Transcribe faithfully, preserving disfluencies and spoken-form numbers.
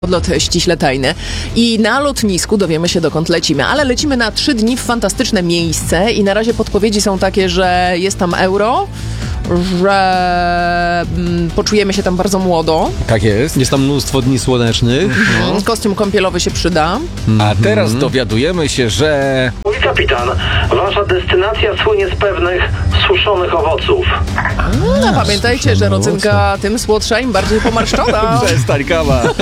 Odlot ściśle tajny. I na lotnisku dowiemy się, dokąd lecimy. Ale lecimy na trzy dni w fantastyczne miejsce i na razie podpowiedzi są takie, że jest tam euro, że mm, poczujemy się tam bardzo młodo. Tak jest. Jest tam mnóstwo dni słonecznych. Mm, kostium kąpielowy się przyda. A teraz dowiadujemy się, że... Mój kapitan, wasza destynacja słynie z pewnych suszonych owoców. A, pamiętajcie, że rodzynka tym słodsza, im bardziej pomarszczona. Przestań, kawa.